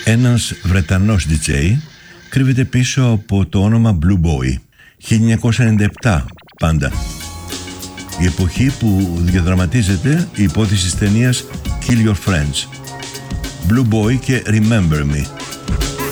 Ένας Βρετανός DJ κρύβεται πίσω από το όνομα Blue Boy. 1997 πάντα. Η εποχή που διαδραματίζεται η υπόθεση της ταινίας Kill Your Friends. Blue Boy και Remember Me.